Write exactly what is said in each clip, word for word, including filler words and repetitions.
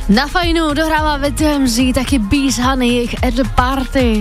Na Fajnu dohrává ve té em zet taky Beast Honey, jejich At The Party.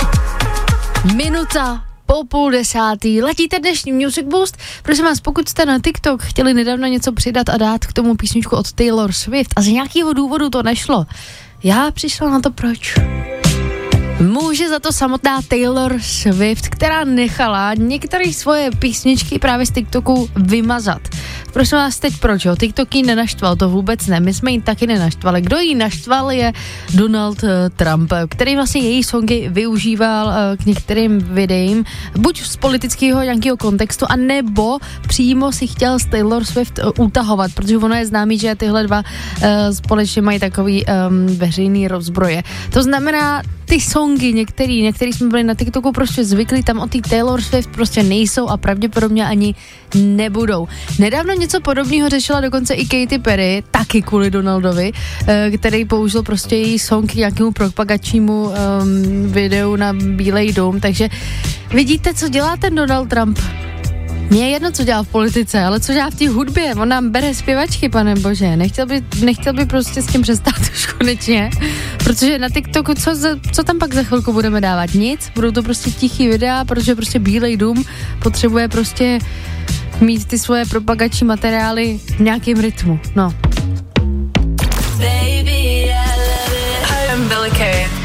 Minuta po půl desátý. Letíte dnešní Music Boost? Prosím vás, pokud jste na TikTok chtěli nedávno něco přidat a dát k tomu písničku od Taylor Swift a z nějakého důvodu to nešlo, já přišla na to proč. Může za to samotná Taylor Swift, která nechala některé svoje písničky právě z TikToku vymazat. Prosím vás, teď proč, jo? TikTok jí nenaštval, to vůbec ne, my jsme jí taky nenaštvali. Kdo jí naštval je Donald uh, Trump, který vlastně její songy využíval uh, k některým videím, buď z politického nějakého kontextu, a nebo přímo si chtěl s Taylor Swift uh, utahovat, protože ono je známý, že tyhle dva uh, společně mají takový um, veřejný rozbroje. To znamená, ty songy, některý, některý jsme byli na TikToku prostě zvyklí, tam od té Taylor Swift prostě nejsou a pravděpodobně ani nebudou. Nedávno něco podobného řešila dokonce i Katy Perry, taky kvůli Donaldovi, který použil prostě její song k nějakému propagačnímu um, videu na Bílej dům, takže vidíte, co dělá ten Donald Trump. Mně je jedno, co dělá v politice, ale co dělá v té hudbě, on nám bere zpěvačky, pane bože, nechtěl by, nechtěl by prostě s tím přestat už konečně, protože na TikToku, co, co tam pak za chvilku budeme dávat, nic, budou to prostě tichý videa, protože prostě Bílej dům potřebuje prostě mít ty svoje propagační materiály v nějakém rytmu, no.